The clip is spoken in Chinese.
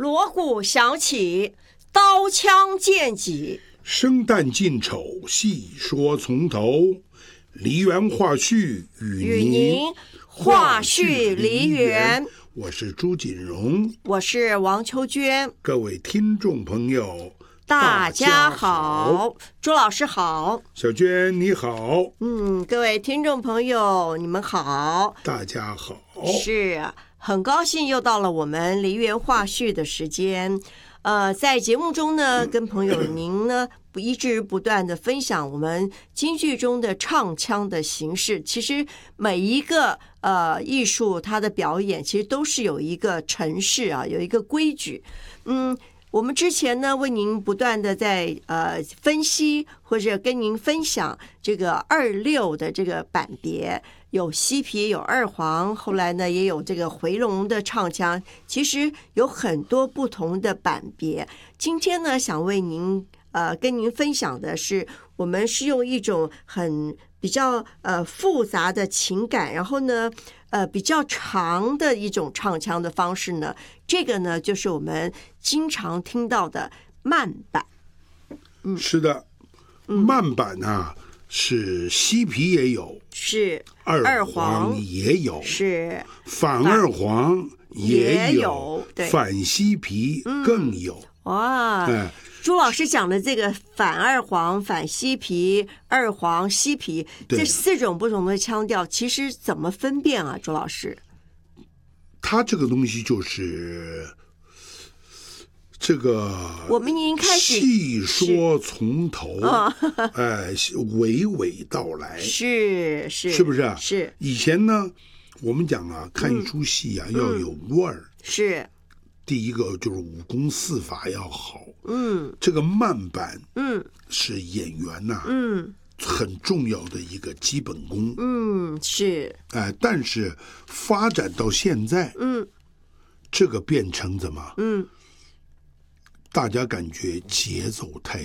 锣鼓响起，刀枪剑戟， 生旦净丑，细说从头。梨园话絮与您话絮梨园。 我是朱锦荣， 我是王秋娟。 各位听众朋友， 大家好，朱老师好， 小娟你好。 各位听众朋友，你们好， 大家好。 是很高兴又到了我们梨园话絮的时间。在节目中呢，跟朋友您呢一直不断的分享我们京剧中的唱腔的形式。其实每一个艺术它的表演其实都是有一个程式啊，有一个规矩。我们之前呢为您不断的在分析或者跟您分享这个26的这个板别，有西皮有二黄，后来呢也有这个回龙的唱腔，其实有很多不同的板别。今天呢想为您跟您分享的是，我们是用一种很比较复杂的情感，然后呢比较长的一种唱腔的方式呢，这个呢就是我们经常听到的慢板。 是的，慢板啊是西皮也有， 是二黄也有， 是反二黄也有， 对， 反西皮更有。 哇，朱老师讲的这个反二黄、反西皮、二黄、西皮这4种不同的腔调，其实怎么分辨啊？朱老师， 它这个东西就是这个， 我们已经开始细说从头，娓娓道来，是不是啊？ 是。 以前呢，我们讲啊，看一出戏啊，要有味儿。 是。 第一个就是武功四法要好。这个慢板，是演员呐，很重要的一个基本功。 是。 但是发展到现在，这个变成怎么？大家感觉节奏太